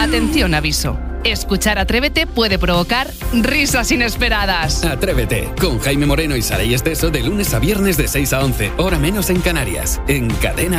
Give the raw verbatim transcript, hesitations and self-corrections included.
Atención, aviso. Escuchar Atrévete puede provocar risas inesperadas. Atrévete, con Jaime Moreno y Saray Esteso de lunes a viernes de seis a once, hora menos en Canarias, en Cadena